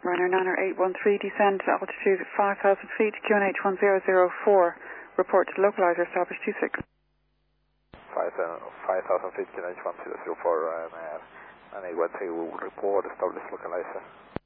Runner Niner 813, descend to altitude 5,000 feet, QNH 1004. Report to localizer, establish 26. 5,000 feet, QNH 1004, and I want to report, establish localizer.